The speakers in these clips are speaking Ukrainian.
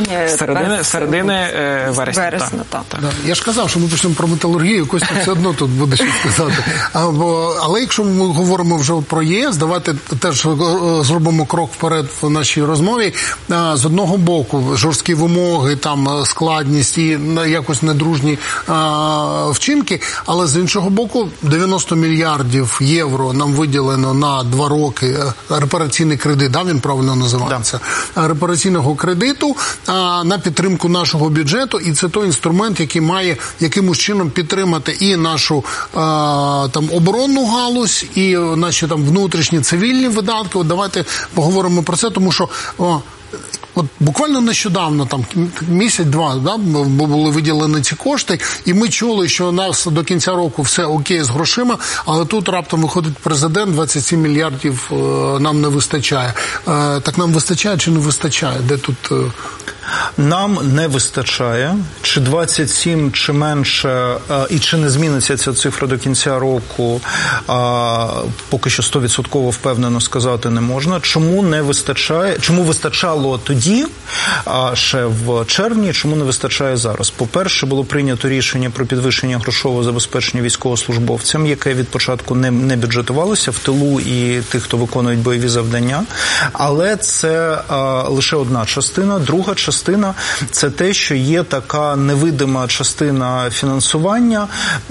середини вересня. Так. Я ж казав, що ми почнемо про металургію, Костя все одно тут буде щось сказати. Але якщо ми говоримо вже про ЄС, давайте теж зробимо крок вперед в нашій розмові. З одного боку, жорсткі вимоги, там складність і якось недружні вчинки, але з іншого боку, 90 мільярдів євро нам виділено на 2 роки репараційний кредит, він правильно називається, репараційного кредиту на підтримку нашого бюджету, і це той інструмент, який має якимось чином підтримати і нашу там оборонну галузь, і наші там внутрішні цивільні видатки. От давайте поговоримо про це, тому що от буквально нещодавно, там місяць-два, були виділені ці кошти, і ми чули, що у нас до кінця року все окей з грошима, але тут раптом виходить президент, 27 мільярдів нам не вистачає. Так нам вистачає чи не вистачає? Де тут... Нам не вистачає, чи 27, чи менше, і чи не зміниться ця цифра до кінця року, поки що 100% впевнено сказати не можна. Чому не вистачає, чому вистачало тоді, ще в червні, чому не вистачає зараз? По-перше, було прийнято рішення про підвищення грошового забезпечення військовослужбовцям, яке від початку не бюджетувалося в тилу і тих, хто виконують бойові завдання, але це лише одна частина. Друга частина – це те, що є така невидима частина фінансування,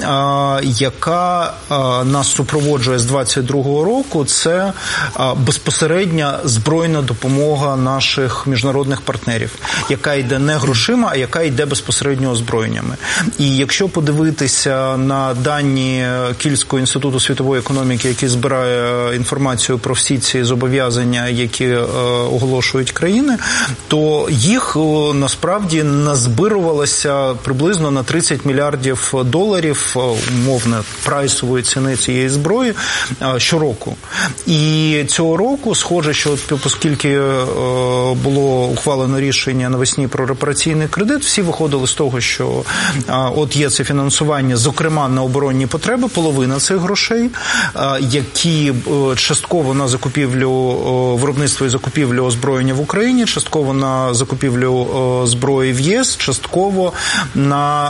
яка нас супроводжує з 22-го року. Це безпосередня збройна допомога наших міжнародних партнерів, яка йде не грошима, а яка йде безпосередньо озброєннями. І якщо подивитися на дані Кільського інституту світової економіки, який збирає інформацію про всі ці зобов'язання, які оголошують країни, то їх насправді назбирувалося приблизно на 30 мільярдів доларів умовно прайсової ціни цієї зброї щороку. І цього року, схоже, що оскільки було ухвалено рішення навесні про репараційний кредит, всі виходили з того, що от є це фінансування, зокрема на оборонні потреби, половина цих грошей, які частково на закупівлю, виробництво і закупівлю озброєння в Україні, частково на закупівлю зброї в ЄС, частково на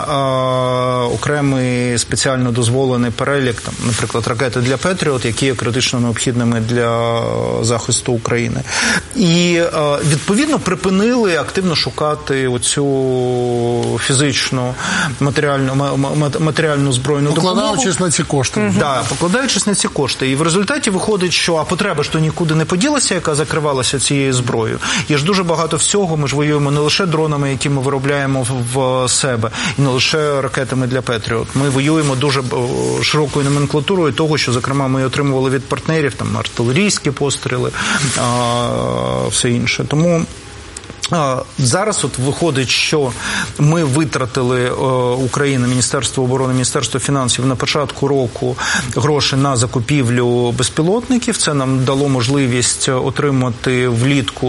окремий спеціально дозволений перелік, там, наприклад, ракети для Петріот, які є критично необхідними для захисту України. І, відповідно, припинили активно шукати оцю фізичну, матеріальну збройну допомогу. Покладаючись на ці кошти. Да, покладаючись на ці кошти. І в результаті виходить, що потреба ж то нікуди не поділася, яка закривалася цією зброєю. Є ж дуже багато всього, ми ж воюємо не лише дронами, які ми виробляємо в себе, і не лише ракетами для Петріот. Ми воюємо дуже широкою номенклатурою того, що, зокрема, ми отримували від партнерів, там, артилерійські постріли, все інше. Тому зараз от виходить, що ми витратили, Україна, Міністерство оборони, Міністерство фінансів на початку року гроші на закупівлю безпілотників. Це нам дало можливість отримати влітку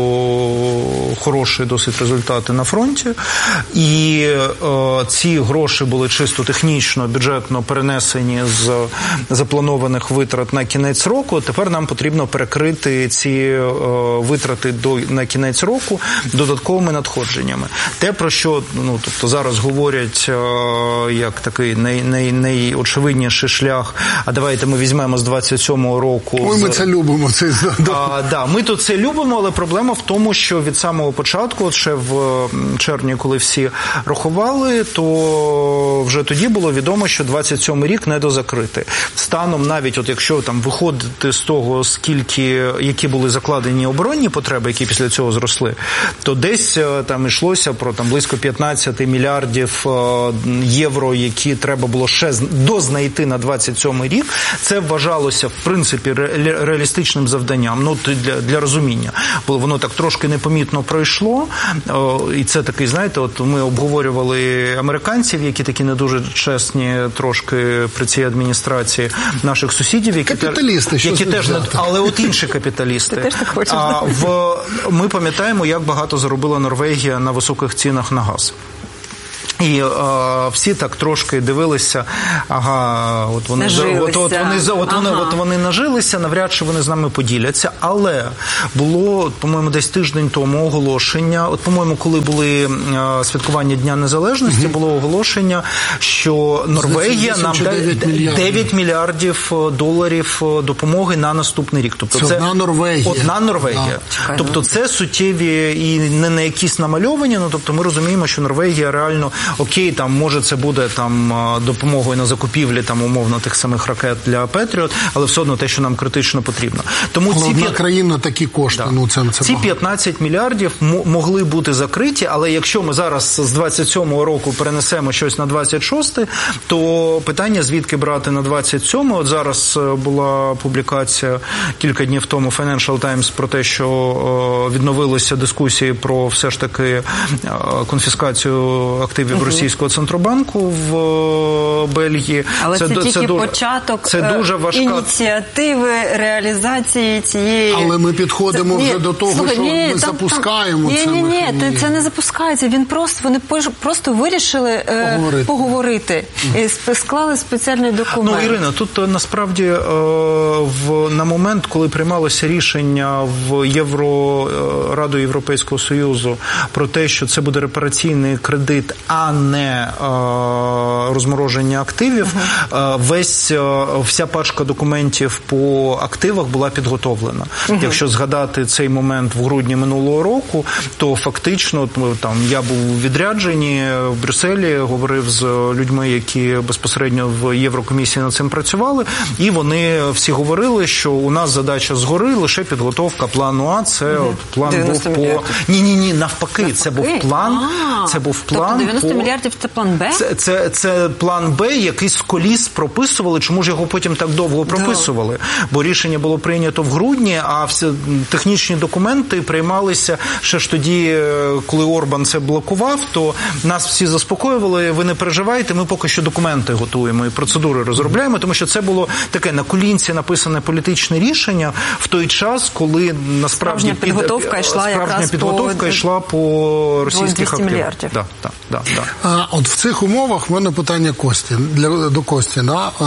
хороші досить результати на фронті. І ці гроші були чисто технічно, бюджетно перенесені з запланованих витрат на кінець року. Тепер нам потрібно перекрити ці витрати на кінець року додатковими надходженнями. Те, про що тобто зараз говорять як такий найочевидніший шлях, а давайте ми візьмемо з 27-го року. Ми це любимо. Ми то це любимо, але проблема в тому, що від самого початку, от ще в червні, коли всі рахували, то вже тоді було відомо, що 27-й рік не дозакрити. Станом навіть, от якщо там виходити з того, які були закладені оборонні потреби, які після цього зросли, то десь там йшлося про там близько 15 мільярдів євро, які треба було ще дознайти на 27-й рік. Це вважалося, в принципі, реалістичним завданням, для розуміння. Бо воно так трошки непомітно пройшло, і це такий, знаєте, от ми обговорювали американців, які такі не дуже чесні трошки при цій адміністрації, наших сусідів, які теж але от інші капіталісти. Ти теж так хочеш. Ми пам'ятаємо, як багато заробила Норвегія на високих цінах на газ. І всі так трошки дивилися, от вони вони нажилися, навряд чи вони з нами поділяться. Але було, по-моєму, десь тиждень тому оголошення, по-моєму, коли були святкування Дня Незалежності, було оголошення, що Норвегія нам дає 9 мільярдів доларів допомоги на наступний рік. Тобто це одна Норвегія. Одна Норвегія. Тобто це суттєві і не на якісь намальовані, тобто ми розуміємо, що Норвегія реально окей, там, може, це буде там допомогою на закупівлі, там, умовно, тих самих ракет для Петріот, але все одно те, що нам критично потрібно. Тому одна країна такі кошти, ці 15 мільярдів могли бути закриті, але якщо ми зараз з 27-го року перенесемо щось на 26-й, то питання, звідки брати на 27-й. От зараз була публікація кілька днів тому Financial Times про те, що відновилися дискусії про все ж таки конфіскацію активів російського Центробанку в Бельгії. Але це тільки початок ініціативи реалізації цієї... Але ми підходимо вже до того, що ми запускаємо це. Ні, це не запускається. Вони просто вирішили поговорити. І склали спеціальний документ. Ірина, тут насправді на момент, коли приймалося рішення в Раду Європейського Союзу про те, що це буде репараційний кредит, а не розмороження активів, вся пачка документів по активах була підготовлена. Якщо згадати цей момент в грудні минулого року, то фактично я був у відрядженні в Брюсселі, говорив з людьми, які безпосередньо в Єврокомісії над цим працювали, і вони всі говорили, що у нас задача згори лише підготовка плану А, це план був по... Ні, навпаки, це був план. Тобто 90 мільярдів це план Б? Це план Б, який з коліс прописували. Чому ж його потім так довго прописували? Бо рішення було прийнято в грудні, а всі технічні документи приймалися ще ж тоді, коли Орбан це блокував, то нас всі заспокоювали, ви не переживайте, ми поки що документи готуємо і процедури розробляємо, тому що це було таке на колінці написане політичне рішення в той час, коли насправді підготовка йшла по російських активах. От в цих умовах в мене питання до Кості.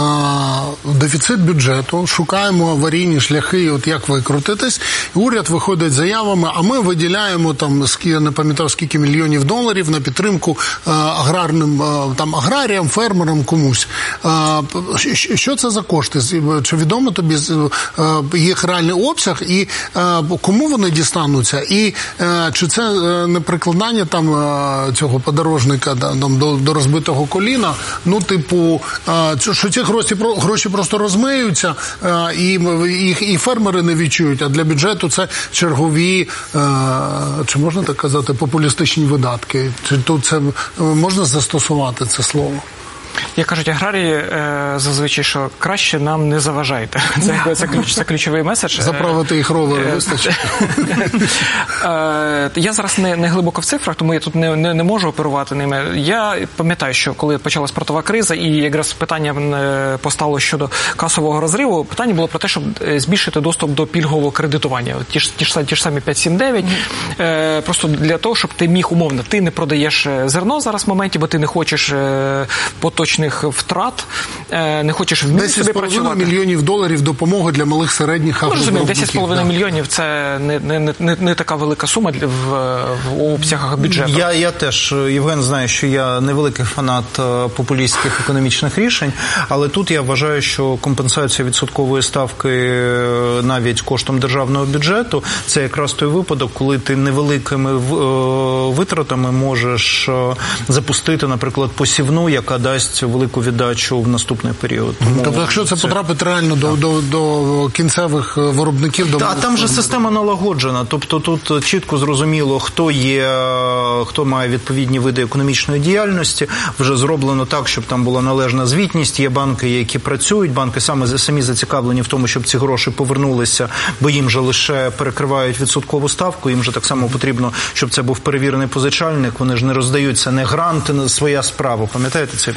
Дефіцит бюджету, шукаємо аварійні шляхи, от як викрутитись. Уряд виходить з заявами, а ми виділяємо я не пам'ятаю скільки мільйонів доларів на підтримку аграріям, фермерам, комусь. Що це за кошти? Чи відомо тобі їх реальний обсяг і кому вони дістануться? І чи це не прикладання цього подорожника до розбитого коліна? Що ці гроші просто розмиються і фермери не відчують, а для бюджету це чергові, чи можна так казати, популістичні видатки? Чи тут це можна застосувати це слово? Як кажуть аграрії зазвичай, що краще нам не заважайте. Це ключовий меседж. Заправити їх ровери вистачить. Я зараз не глибоко в цифрах, тому я тут не можу оперувати ними. Я пам'ятаю, що коли почалась портова криза і якраз питання постало щодо касового розриву, питання було про те, щоб збільшити доступ до пільгового кредитування. Ті ж самі 5.7.9. Просто для того, щоб ти міг умовно, ти не продаєш зерно зараз в моменті, бо ти не хочеш поточних втрат, не хочеш в місті собі працювати. 10,5 мільйонів доларів допомоги для малих середніх агровиробників. 10,5 мільйонів – це не така велика сума в обсягах бюджету. Я теж, Євген знає, що я невеликий фанат популістських економічних рішень, але тут я вважаю, що компенсація відсоткової ставки навіть коштом державного бюджету – це якраз той випадок, коли ти невеликими витратами можеш запустити, наприклад, посівну, яка дасть велику віддачу в наступний період. Тобто, якщо це потрапить реально до кінцевих виробників... А там же система налагоджена. Тобто тут чітко зрозуміло, хто має відповідні види економічної діяльності. Вже зроблено так, щоб там була належна звітність. Є банки, які працюють. Банки самі зацікавлені в тому, щоб ці гроші повернулися, бо їм же лише перекривають відсоткову ставку. Їм же так само потрібно, щоб це був перевірений позичальник. Вони ж не роздаються, не гранти, своя справа. Пам'ятаєте цей програм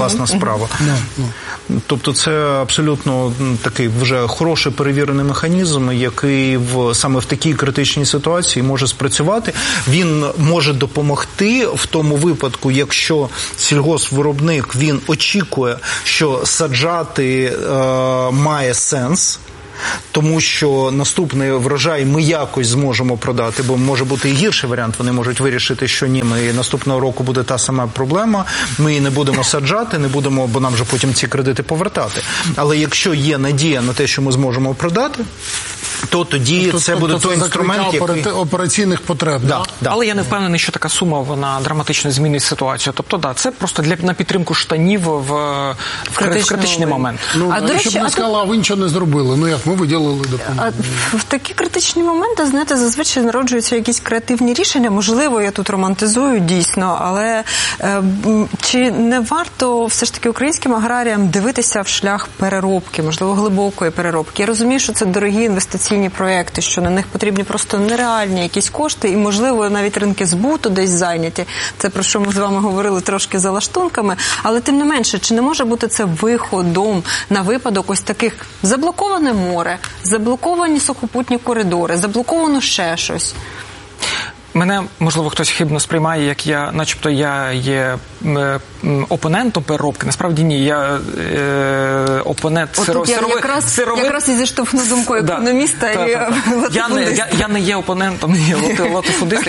власна справа. Тобто це абсолютно такий вже хороший перевірений механізм, який саме в такій критичній ситуації може спрацювати. Він може допомогти в тому випадку, якщо сільгоспвиробник, він очікує, що саджати має сенс, тому що наступний врожай ми якось зможемо продати, бо може бути і гірший варіант. Вони можуть вирішити, що ні, наступного року буде та сама проблема, ми її не будемо саджати, не будемо, бо нам вже потім ці кредити повертати. Але якщо є надія на те, що ми зможемо продати, то тоді це буде той інструмент, який... операційних потреб. Да. Але я не впевнений, що така сума, вона драматично змінить ситуацію. Тобто, це просто на підтримку штанів в критичний момент. Щоб не сказала, а ви нічого не зробили. Як ми виділили допомогу? В такі критичні моменти, знаєте, зазвичай народжуються якісь креативні рішення. Можливо, я тут романтизую дійсно, але чи не варто все ж таки українським аграріям дивитися в шлях переробки, можливо, глибокої переробки? Я розумію, що це дорогі інвестиційні проєкти, що на них потрібні просто нереальні якісь кошти і, можливо, навіть ринки збуту десь зайняті. Це про що ми з вами говорили трошки за лаштунками. Але тим не менше, чи не може бути це виходом на випадок ось таких заблоковане море, заблоковані сухопутні коридори, заблоковано ще щось? Мене, можливо, хтось хибно сприймає, як начебто я є опонентом переробки. Насправді ні, я опонент сировини. Якраз і зіштовхну думку економіста і латифундиста. Я не є опонентом, латифундиста.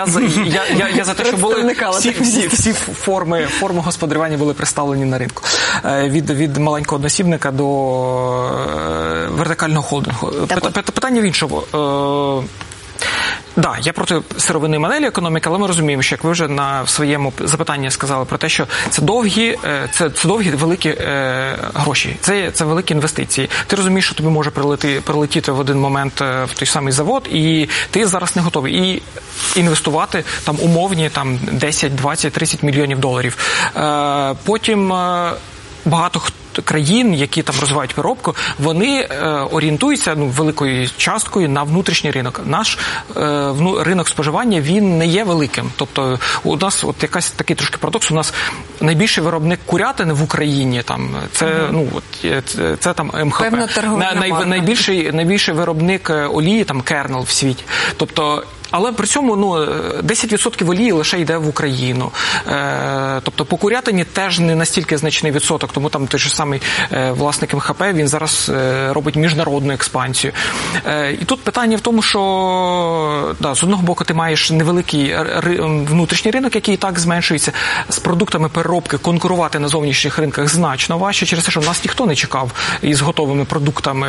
Я за те, щоб були всі форми господарювання були представлені на ринку. Від маленького односібника до вертикального холдингу. Питання в іншому. Да, я проти сировинної моделі економіки, але ми розуміємо, що як ви вже в своєму запитанні сказали про те, що це довгі великі гроші, це великі інвестиції. Ти розумієш, що тобі може прилетіти в один момент в той самий завод, і ти зараз не готовий. І інвестувати там умовні 10, 20, 30 мільйонів доларів. Потім багато країн, які там розвивають переробку, вони орієнтуються великою часткою на внутрішній ринок. Наш ринок споживання, він не є великим. Тобто у нас якась такий трошки парадокс, у нас найбільший виробник курятини в Україні, це МХП. Певна торговельна марка. Найбільший виробник олії, Кернел в світі. Тобто але при цьому 10% олії лише йде в Україну. Тобто по курятині теж не настільки значний відсоток, тому там той же самий власник МХП, він зараз робить міжнародну експансію. І тут питання в тому, що з одного боку ти маєш невеликий внутрішній ринок, який і так зменшується. З продуктами переробки конкурувати на зовнішніх ринках значно важче, через те, що нас ніхто не чекав із готовими продуктами.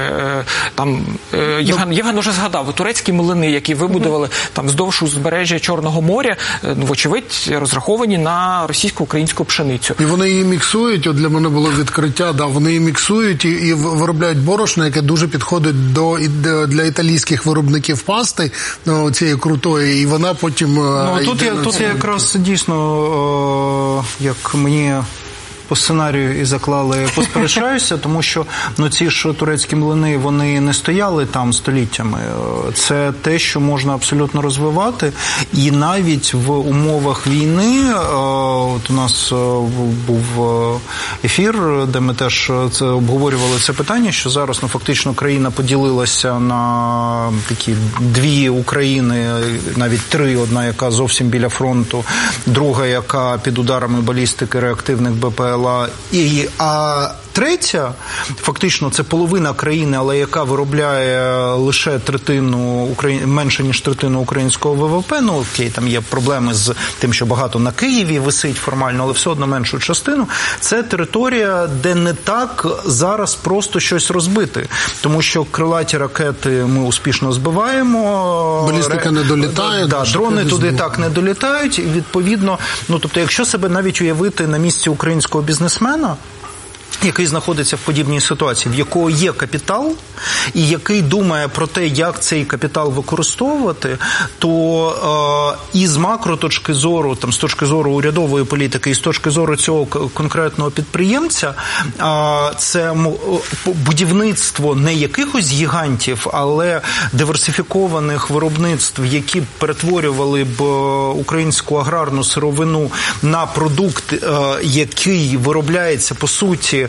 Євген вже згадав, турецькі млини, які вибудували вздовж узбережжя Чорного моря, вочевидь, розраховані на російсько-українську пшеницю. І вони її міксують, от для мене було відкриття, вони її міксують і виробляють борошно, яке дуже підходить для італійських виробників пасти, цієї крутої, і вона потім... Тут я якраз дійсно, як мені по сценарію і заклали, посперечаюся, тому що ці ж турецькі млини, вони не стояли там століттями. Це те, що можна абсолютно розвивати. І навіть в умовах війни, от у нас був ефір, де ми теж обговорювали це питання, що зараз фактично країна поділилася на такі дві України, навіть три, одна, яка зовсім біля фронту, друга, яка під ударами балістики реактивних БПЛА, а третя, фактично, це половина країни, але яка виробляє лише менше, ніж третину українського ВВП. Окей, там є проблеми з тим, що багато на Києві висить формально, але все одно меншу частину. Це територія, де не так зараз просто щось розбити. Тому що крилаті ракети ми успішно збиваємо. Балістика не долітає. Дрони туди так не долітають. І відповідно, тобто, якщо себе навіть уявити на місці українського бізнесмена, який знаходиться в подібній ситуації, в якого є капітал, і який думає про те, як цей капітал використовувати, то і з макроточки зору, там, з точки зору урядової політики, і з точки зору цього конкретного підприємця, це будівництво не якихось гігантів, але диверсифікованих виробництв, які б перетворювали б українську аграрну сировину на продукт, який виробляється, по суті,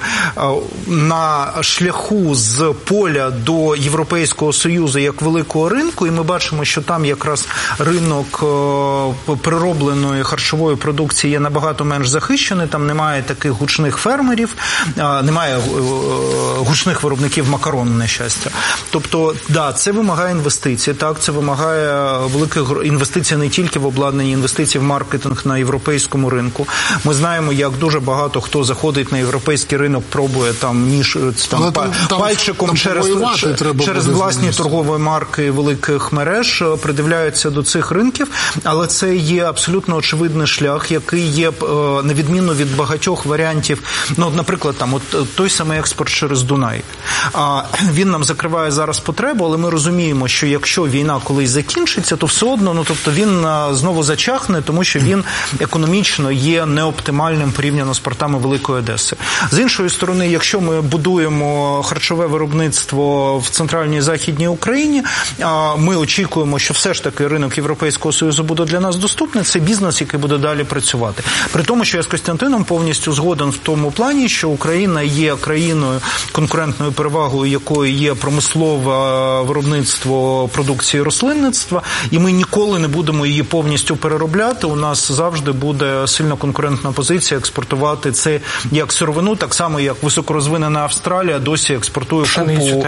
на шляху з поля до Європейського Союзу як великого ринку, і ми бачимо, що там якраз ринок переробленої харчової продукції є набагато менш захищений, там немає таких гучних фермерів, немає гучних виробників макарон, на щастя. Тобто, да, це вимагає інвестицій, так, це вимагає великих інвестицій не тільки в обладнання, інвестицій в маркетинг на європейському ринку. Ми знаємо, як дуже багато хто заходить на європейський ринок, пробує там пальчиком через власні торгові марки великих мереж, придивляються до цих ринків, але це є абсолютно очевидний шлях, який є, на відміну від багатьох варіантів, ну, наприклад, там, от той самий експорт через Дунай. Він нам закриває зараз потребу, але ми розуміємо, що якщо війна колись закінчиться, то все одно, ну, тобто він знову зачахне, тому що він економічно є неоптимальним порівняно з портами Великої Одеси. З іншої сторони, якщо ми будуємо харчове виробництво в центральній і західній Україні, ми очікуємо, що все ж таки ринок Європейського Союзу буде для нас доступний, це бізнес, який буде далі працювати. При тому, що я з Костянтином повністю згоден в тому плані, що Україна є країною, конкурентною перевагою якої є промислове виробництво продукції рослинництва, і ми ніколи не будемо її повністю переробляти. У нас завжди буде сильно конкурентна позиція експортувати це як сировину, так само, як високорозвинена Австралія досі експортує купу,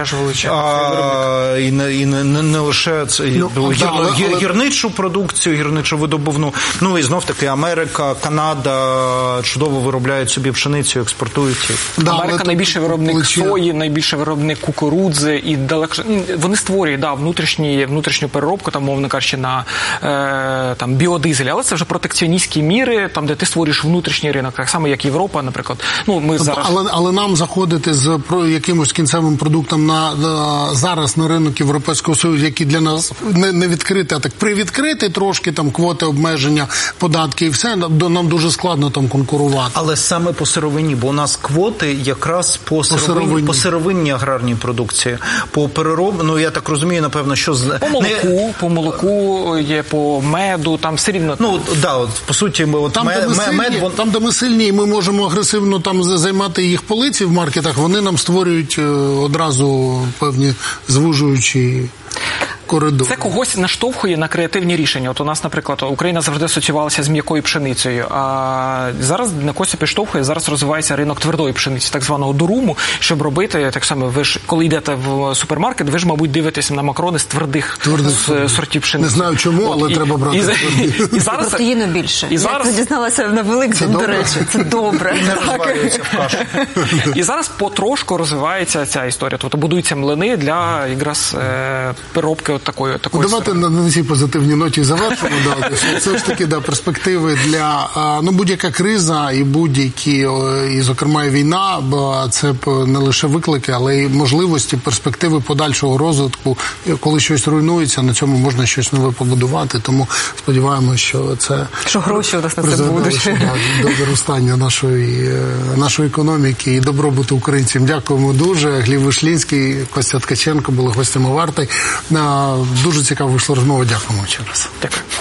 і не лише гірничу продукцію, гірничо-видобувну. Ну і знов-таки Америка, Канада чудово виробляють собі пшеницю, експортують їх. Америка найбільший виробник сої, найбільший виробник кукурудзи, і далеко вони створюють внутрішню переробку, там, мовно кажучи, на там біодизель, але це вже протекціоністські міри, там де ти створюєш внутрішній ринок, так само як Європа, наприклад. Ну ми зараз, але нам заходити з якимось кінцевим продуктом зараз на ринок Європейського Союзу, який для нас не відкритий, а так привідкритий трошки, там квоти, обмеження, податки і все, нам дуже складно там конкурувати. Але саме по сировині, бо у нас квоти якраз по сировинній аграрній продукції, по переробленню, я так розумію, напевно, що по молоку є, по меду, там все рівно. Ну, да, от, по суті, ми там, де ми сильні, і ми можемо агресивно там займати їх полиці в маркетах, вони нам створюють одразу певні звужуючі коридор. Це когось наштовхує на креативні рішення. От у нас, наприклад, Україна завжди асоціювалася з м'якою пшеницею, а зараз на когось підштовхує, зараз розвивається ринок твердої пшениці, так званого дуруму, щоб робити, так само, ви ж, коли йдете в супермаркет, ви ж, мабуть, дивитеся на макарони з твердих сортів пшениці. Не знаю чому, але треба брати і зараз протеїну більше. Я це дізналася на Великдень, до речі. Це добре. І зараз потрошку розвивається ця історія. Тобто будуються млини для якраз переробки такої давайте на цій позитивній ноті завершимо. Це ж таки перспективи для будь-яка криза і будь-які, і зокрема і війна, бо це не лише виклики, але й можливості, перспективи подальшого розвитку. Коли щось руйнується, на цьому можна щось нове побудувати. Тому сподіваємося, що це що гроші у нас на це будуть. До зростання нашої економіки і добробуту українцям. Дякуємо дуже. Гліб Вишлінський, Костя Ткаченко були гостями «Варти». Дуже цікаво вийшла розмова. Дякуємо ще раз. Дякую.